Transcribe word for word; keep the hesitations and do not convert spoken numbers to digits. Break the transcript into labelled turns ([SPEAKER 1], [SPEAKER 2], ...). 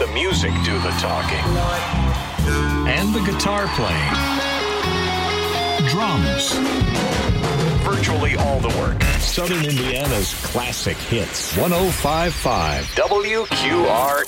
[SPEAKER 1] music do the talking.
[SPEAKER 2] And the guitar playing. Drums.
[SPEAKER 1] Virtually all the work.
[SPEAKER 2] Southern Indiana's classic hits.
[SPEAKER 1] one oh five point five W Q R